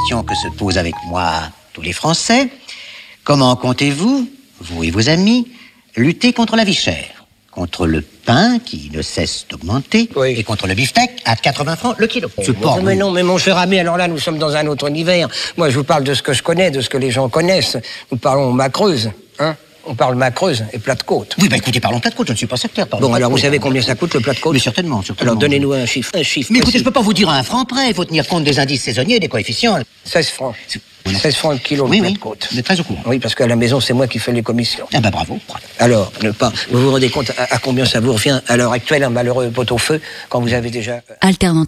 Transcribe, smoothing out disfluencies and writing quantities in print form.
question que se posent avec moi tous les Français. Comment comptez-vous, vous et vos amis, lutter contre la vie chère ? Contre le pain qui ne cesse d'augmenter, et contre le beefsteak à 80 francs le kilo. Mais non, mais mon cher ami, alors là, nous sommes dans un autre univers. Moi, je vous parle de ce que je connais, de ce que les gens connaissent. Nous parlons Macreuse, hein. On parle Macreuse et plat de côte. Oui, écoutez, parlons plat de côte, je ne suis pas sectaire. Bon, alors vous savez combien ça coûte le plat de côte ? Mais certainement. Alors donnez-nous un chiffre. Mais écoutez, je ne peux pas vous dire à un franc près, il faut tenir compte des indices saisonniers et des coefficients. 16 francs. 16 francs le kilo de plat de côte. Vous êtes très au courant. Oui, parce qu'à la maison, c'est moi qui fais les commissions. Ah bravo. Alors, vous vous rendez compte à combien ça vous revient à l'heure actuelle, un malheureux pot-au-feu, quand vous avez déjà... Alternative.